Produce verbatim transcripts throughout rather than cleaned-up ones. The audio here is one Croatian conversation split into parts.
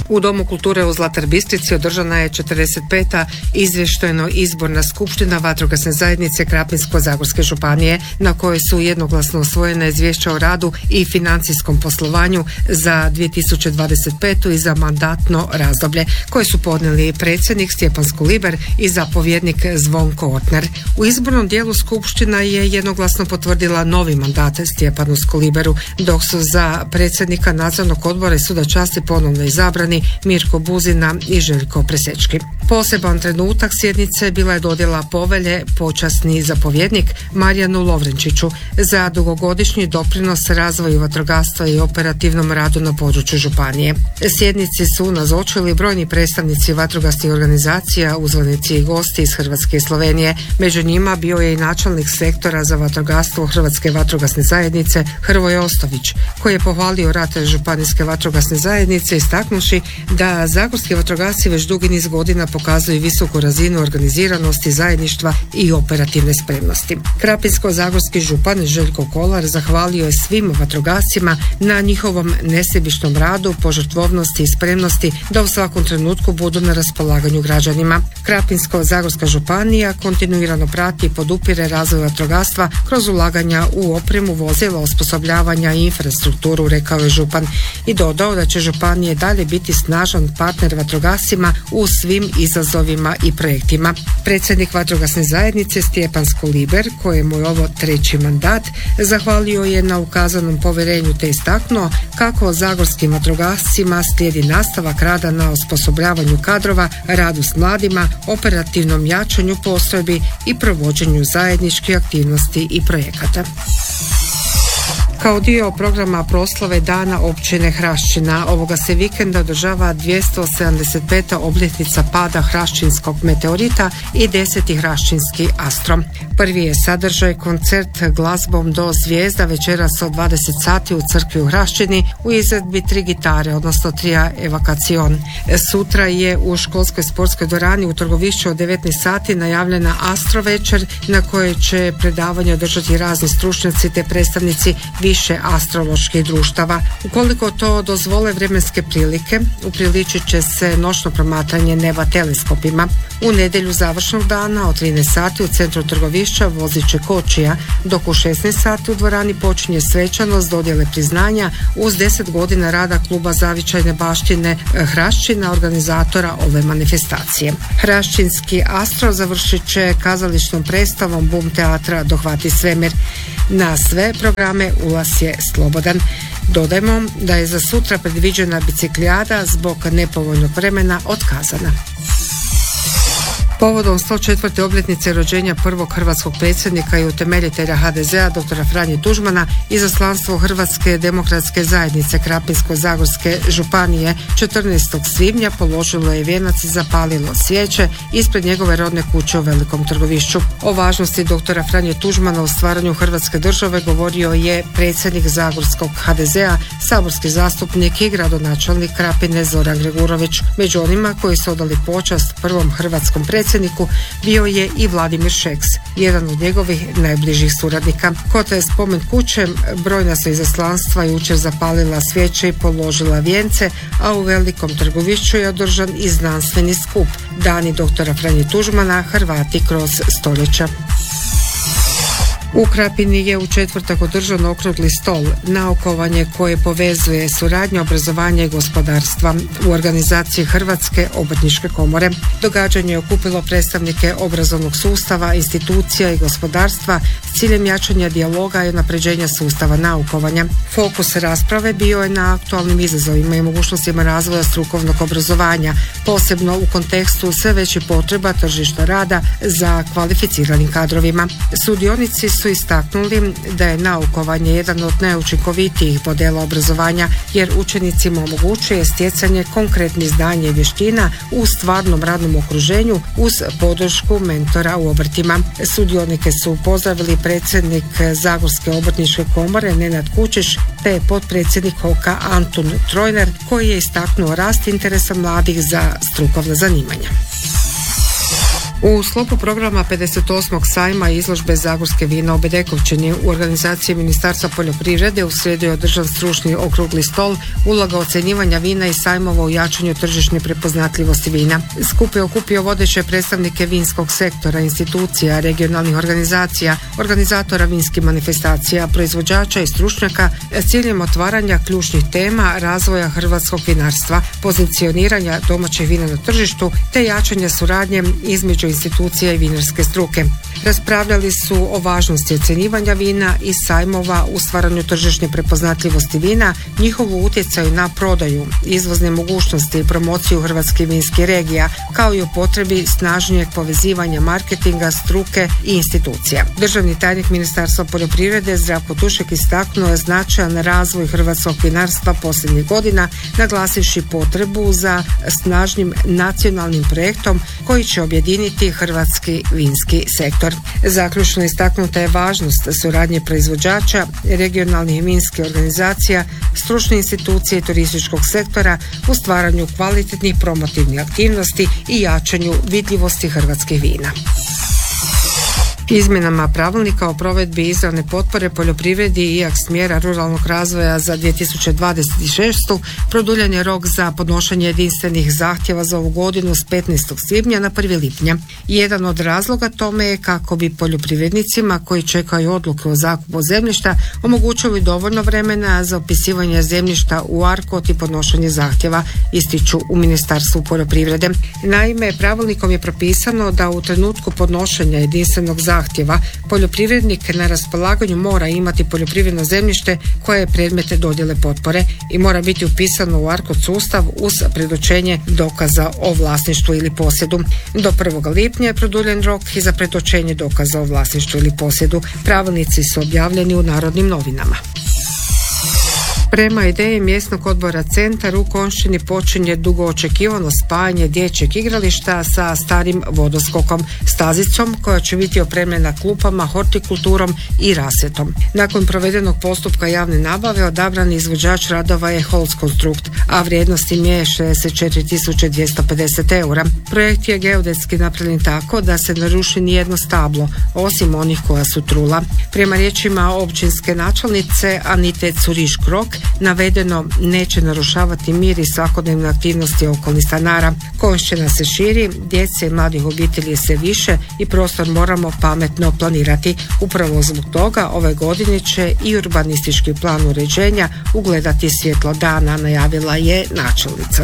U Domu kulture u Zlatar Bistrici održana je četrdeset peta izvještajno izborna skupština vatrogasne zajednice Krapinsko-zagorske županije, na kojoj su jednoglasno usvojena izvješća o radu i financijskom poslovanju za dvije tisuće dvadeset petu i za mandatno razdoblje, koje su podnijeli predsjednik Stjepan Skuliber i zapovjednik Zvonko Ortner. U izbornom dijelu skupština je jednoglasno potvrdila novi mandat Stjepanu Skuliberu, dok su za predsjednika nadzornog odbora i suda časti ponovno izabrani Mirko Buzina i Željko Presečki. Poseban trenutak sjednice bila je dodjela povelje počasni zapovjednik Marijanu Lovrenčiću za dugogodišnji doprinos razvoju vatrogastva i operativnom radu na području županije. Sjednici su nazočili brojni predstavnici vatrogasnih organizacija, uzvanici i gosti iz Hrvatske i Slovenije. Među njima bio je i načelnik sektora za vatrogastvo Hrvatske vatrogasne zajednice Hrvoje Ostović, koji je pohvalio rad županijske vatrogasne zajednice istaknuši da zagorski vatrogasci već dugi niz godina pokazuju visoku razinu organiziranosti, zajedništva i operativne spremnosti. Krapinsko-zagorski župan Željko Kolar zahvalio je svim vatrogascima na njihovom nesebičnom radu, požrtvovnosti i spremnosti da u svakom trenutku budu na raspolaganju građanima. Krapinsko-zagorska županija kontinuirano prati i podupire razvoj vatrogastva kroz ulaganja u opremu, vozila, osposobljavanja i infrastrukturu, rekao je župan i dodao da će županije dalje biti snažan partner vatrogascima u svim izazovima i projektima. Predsjednik vatrogasne zajednice Stjepan Skuliber, kojemu je ovo treći mandat, zahvalio je na ukazanom povjerenju te istaknuo kako zagorskim vatrogascima slijedi nastavak rada na osposobljavanju kadrova, radu s mladima, operativnom jačanju postrojbi i provođenju zajedničkih aktivnosti i projekata. Kao dio programa proslave Dana općine Hraščina, ovoga se vikenda održava dvjesto sedamdeset peta obljetnica pada hraščinskog meteorita i deseti hraščinski astro. Prvi je sadržaj koncert glazbom do zvijezda večeras od dvadeset sati u crkvi u Hraščini u izvedbi tri gitare, odnosno trija evakacion. Sutra je u školskoj sportskoj dvorani u Trgovišću od devetnaest sati najavljena astro večer na kojoj će predavanje održati razni stručnjaci te predstavnici više astroloških društava. Ukoliko to dozvole vremenske prilike, upriličit će se noćno promatranje neba teleskopima. U nedjelju završnog dana od trinaest sati u centru Trgovišća vozit će kočija, dok u šesnaest sati u dvorani počinje svečanost dodjele priznanja uz deset godina rada kluba zavičajne baštine Hraščina, organizatora ove manifestacije. Hraščinski astro završit će kazališnom predstavom Bum teatra Dohvati svemir. Na sve programe ulaz je slobodan. Dodajmo da je za sutra predviđena biciklijada zbog nepovoljnog vremena otkazana. Povodom sto četvrte obljetnice rođenja prvog hrvatskog predsjednika i utemeljitelja ha de zea doktora Franje Tuđmana, izaslanstvo Hrvatske demokratske zajednice Krapinsko-zagorske županije četrnaestog svibnja položilo je vijenac i zapalilo svijeće ispred njegove rodne kuće u Velikom Trgovišću. O važnosti doktora Franje Tuđmana u stvaranju Hrvatske države govorio je predsjednik zagorskog ha de zea, saborski zastupnik i gradonačelnik Krapine Zoran Gregurović. Među onima koji su odali počast prvom hrvatskom predsjedniku bio je i Vladimir Šeks, jedan od njegovih najbližih suradnika. Kod spomen kuće brojna su izaslanstva jučer zapalila svijeće i položila vijence, a u Velikom Trgovišću je održan i znanstveni skup Dani doktora Franje Tuđmana, Hrvati kroz stoljeća. U Krapini je u četvrtak održan okrugli stol, naukovanje koje povezuje suradnju, obrazovanja i gospodarstva u organizaciji Hrvatske obrtničke komore. Događanje je okupilo predstavnike obrazovnog sustava, institucija i gospodarstva s ciljem jačanja dijaloga i unapređenja sustava naukovanja. Fokus rasprave bio je na aktualnim izazovima i mogućnostima razvoja strukovnog obrazovanja, posebno u kontekstu sve većih potreba tržišta rada za kvalificiranim kadrovima. Sudionici su istaknuli da je naukovanje jedan od najučinkovitijih modela obrazovanja jer učenicima omogućuje stjecanje konkretnih znanja i vještina u stvarnom radnom okruženju uz podršku mentora u obrtima. Sudionike su pozdravili predsjednik Zagorske obrtničke komore Nenad Kučiš te potpredsjednik Hoka Antun Trojner, koji je istaknuo rast interesa mladih za strukovna zanimanja. U sklopu programa pedeset osmog sajma izložbe Zagorske vina u Bedekovčini u organizaciji Ministarstva poljoprivrede u srijedu je održan stručni okrugli stol uloga ocjenjivanja vina i sajmova u jačanju tržišne prepoznatljivosti vina. Skup je okupio vodeće predstavnike vinskog sektora, institucija, regionalnih organizacija, organizatora vinskih manifestacija, proizvođača i stručnjaka s ciljem otvaranja ključnih tema razvoja hrvatskog vinarstva, pozicioniranja domaćih vina na tržištu te jačanja suradnje između institucija i vinarske struke. Raspravljali su o važnosti ocjenjivanja vina i sajmova u stvaranju tržišne prepoznatljivosti vina, njihovu utjecaju na prodaju, izvozne mogućnosti i promociju hrvatskih vinskih regija, kao i o potrebi snažnijeg povezivanja marketinga, struke i institucija. Državni tajnik Ministarstva poljoprivrede Zdravko Tušek istaknuo je značajan razvoj hrvatskog vinarstva posljednjih godina, naglasivši potrebu za snažnim nacionalnim projektom koji će objediniti hrvatski vinski sektor. Zaključno istaknuta je važnost suradnje proizvođača, regionalnih vinskih organizacija, stručne institucije i turističkog sektora u stvaranju kvalitetnih promotivnih aktivnosti i jačanju vidljivosti hrvatskih vina. Izmjenama pravilnika o provedbi izravne potpore poljoprivredi i akt smjera ruralnog razvoja za dvije tisuće dvadeset šestu produljen je rok za podnošenje jedinstvenih zahtjeva za ovu godinu s petnaestog svibnja na prvi lipnja. Jedan od razloga tome je kako bi poljoprivrednicima koji čekaju odluku o zakupu zemljišta omogućili dovoljno vremena za upisivanje zemljišta u ARKOD i podnošenje zahtjeva, ističu u Ministarstvu poljoprivrede. Naime, pravilnikom je propisano da u trenutku podnošenja jedinstvenog zahtjeva zahtjeva poljoprivrednik na raspolaganju mora imati poljoprivredno zemljište koje je predmet dodjele potpore i mora biti upisano u ARKOD sustav uz predočenje dokaza o vlasništvu ili posjedu. Do prvog lipnja je produljen rok i za predočenje dokaza o vlasništvu ili posjedu. Pravilnici su objavljeni u Narodnim novinama. Prema ideji mjesnog odbora Centar u Konjšćini počinje dugo očekivano spajanje dječjeg igrališta sa starim vodoskokom, stazicom koja će biti opremljena klupama, hortikulturom i rasvjetom. Nakon provedenog postupka javne nabave odabrani izvođač radova je Holzkonstrukt, a vrijednost im je šezdeset četiri tisuće dvjesto pedeset eura. Projekt je geodetski napravljen tako da se ne ruši nijedno stablo, osim onih koja su trula. Prema riječima općinske načelnice Anite Curiš-Krok, navedeno neće narušavati mir i svakodnevne aktivnosti okolnih stanara. Konjšćina se širi, djece i mladih obitelji se više i prostor moramo pametno planirati. Upravo zbog toga ove godine će i urbanistički plan uređenja ugledati svjetlo dana, najavila je načelnica.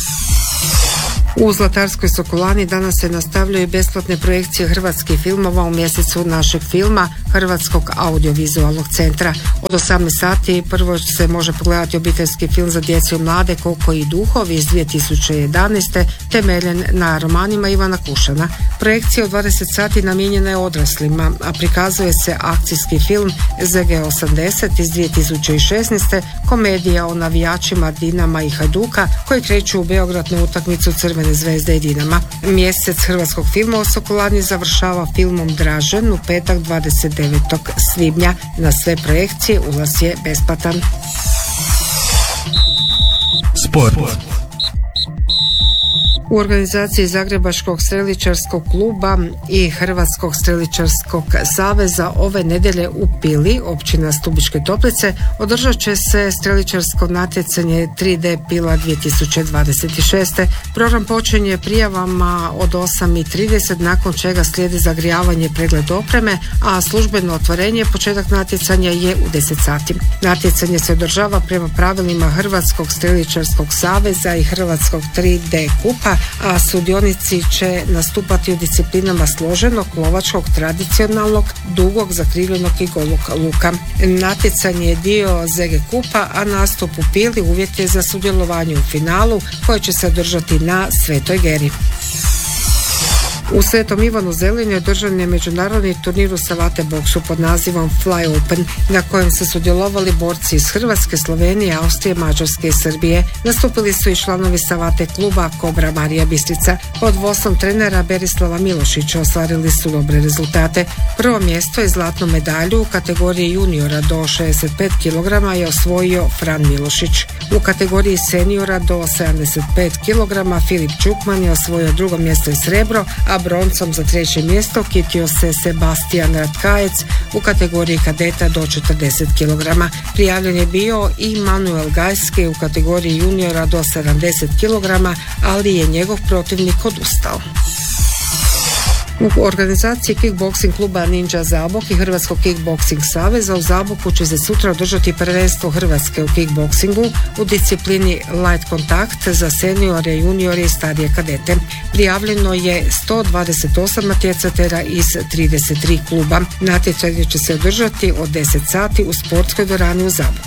U Zlatarskoj Sokolani danas se nastavljaju besplatne projekcije hrvatskih filmova u mjesecu našeg filma Hrvatskog audiovizualnog centra. Od osamnaest sati prvo se može pogledati obiteljski film za djecu i mlade Koko i duhovi iz dvije tisuće jedanaeste temeljen na romanima Ivana Kušana. Projekcija od dvadeset sati namijenjena je odraslima, a prikazuje se akcijski film Z G osamdeset iz dvije tisuće šesnaeste, komedija o navijačima Dinama i Hajduka koji kreću u Beograd na utakmicu Crvene zvezde i Dinama. Mjesec hrvatskog filma u Sokolani završava filmom Dražen u petak dvadeset devetog svibnja. Na sve projekcije ulaz je besplatan. Sport. U organizaciji Zagrebačkog streličarskog kluba i Hrvatskog streličarskog saveza ove nedjelje u Pili, općina Stubičke Toplice, održat će se streličarsko natjecanje tri D Pila dvije tisuće dvadeset šeste. Program počinje prijavama od osam i trideset, nakon čega slijedi zagrijavanje i pregled opreme, a službeno otvorenje početak natjecanja je u deset sati. Natjecanje se održava prema pravilima Hrvatskog streličarskog saveza i Hrvatskog tri D kupa, a sudionici će nastupati u disciplinama složenog, lovačkog, tradicionalnog, dugog, zakrivljenog i golog luka. Natjecanje je dio Z G kupa, a nastup u Pili uvjet je za sudjelovanje u finalu koje će se održati na Svetoj Geri. U Svetom Ivanu Zelinju održan je međunarodni turnir u savate boksu pod nazivom Fly Open, na kojem su sudjelovali borci iz Hrvatske, Slovenije, Austrije, Mađarske i Srbije. Nastupili su i članovi savate kluba Kobra Marija Bistrica. Pod vodstvom trenera Berislava Milošića ostvarili su dobre rezultate. Prvo mjesto i zlatnu medalju u kategoriji juniora do šezdeset pet kilograma je osvojio Fran Milošić. U kategoriji seniora do sedamdeset pet kilograma Filip Čukman je osvojio drugo mjesto i srebro, a broncom za treće mjesto kitio se Sebastian Ratkajec u kategoriji kadeta do četrdeset kilograma. Prijavljen je bio i Manuel Gajski u kategoriji juniora do sedamdeset kilograma, ali je njegov protivnik odustao. U organizaciji kickboksing kluba Ninja Zabok i Hrvatskog kickboksing saveza u Zaboku će se sutra održati prvenstvo Hrvatske u kickboksingu u disciplini light kontakt za seniore, juniore i starije kadete. Prijavljeno je sto dvadeset osam natjecatelja iz trideset tri kluba. Natjecanje će se održati od deset sati u sportskoj dvorani u Zaboku.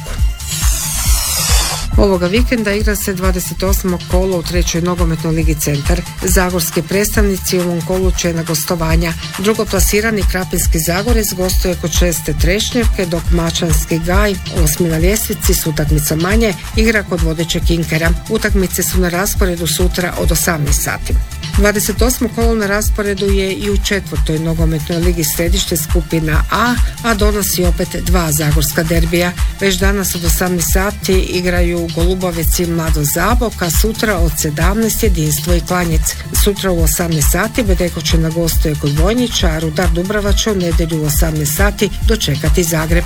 Ovoga vikenda igra se dvadeset osmo kolo u trećoj nogometnoj ligi Centar. Zagorski predstavnici u ovom kolu će na gostovanja. Drugoplasirani Krapinski Zagorec gostuje kod Česte Trešnjevke, dok Mačanski Gaj, osmi na ljestvici s utakmicom manje, igra kod vodećeg Inkera. Utakmice su na rasporedu sutra od osamnaest sati. dvadeset osmo kolo na rasporedu je i u četvrtoj nogometnoj ligi Središte skupina A, a donosi opet dva zagorska derbija. Već danas od osamnaest sati igraju Golubovec i Mlado Zabok, a sutra od sedamnaest Jedinstvo i Klanjec. Sutra u osamnaest sati Bedeko će na gostuje kod Vojnića, a Rudar Dubrava će u nedjelju u osamnaest sati dočekati Zagreb.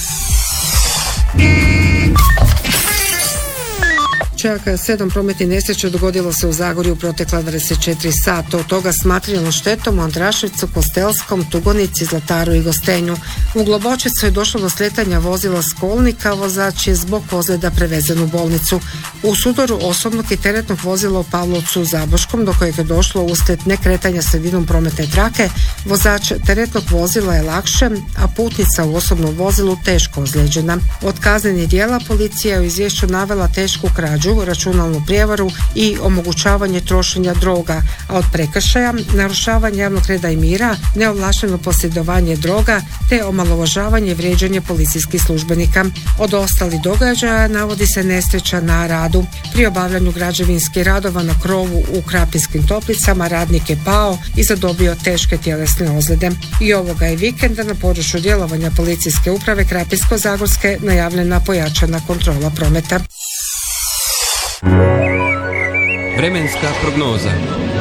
Čak sedam prometnih nesreća dogodilo se u Zagorju u protekla dvadeset četiri sata, od toga s materijalnom štetom u Andraševcu, Kostelskom, Tugonici, Zlataru i Gostenju. U Globočicu je došlo do sletanja vozila s kolnika, vozač je zbog ozljeda prevezen u bolnicu. U sudoru osobnog i teretnog vozila u Pavlovcu Zaboškom, do kojeg je došlo uslijed nekretanja sredinom prometne trake, vozač teretnog vozila je lakše, a putnica u osobnom vozilu teško ozlijeđena. Od kaznenih djela policija je u izvješću navela tešku krađu, računalnu prijevaru i omogućavanje trošenja droga, a od prekršaja narušavanje javnog reda i mira, neovlašteno posjedovanje droga te omalovažavanje i vrijeđanje policijskih službenika. Od ostalih događaja navodi se nesreća na radu. Pri obavljanju građevinskih radova na krovu u Krapinskim Toplicama radnik je pao i zadobio teške tjelesne ozljede. I ovoga je vikenda na području djelovanja policijske uprave Krapinsko-zagorske najavljena pojačana kontrola prometa. Vremenska prognoza.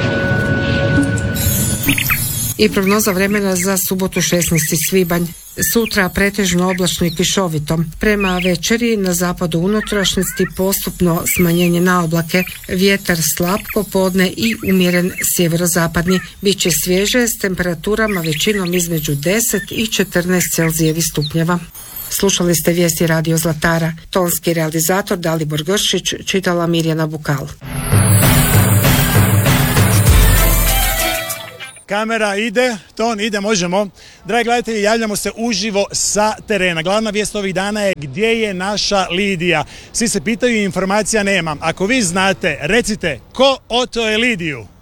I prognoza vremena za subotu šesnaesti svibanj. Sutra pretežno oblačno i kišovito. Prema večeri na zapadu unutrašnjosti postupno smanjenje na oblake, vjetar slab popodne i umjeren sjeverozapadni. Biće svježe s temperaturama većinom između deset i četrnaest Celzijevih stupnjeva. Slušali ste vijesti Radio Zlatara. Tonski realizator Dalibor Gršić, čitala Mirjana Bukal. Kamera ide, ton ide, možemo. Dragi gledatelji, javljamo se uživo sa terena. Glavna vijest ovih dana je gdje je naša Lidija. Svi se pitaju i informacija nema. Ako vi znate, recite ko oto je Lidiju?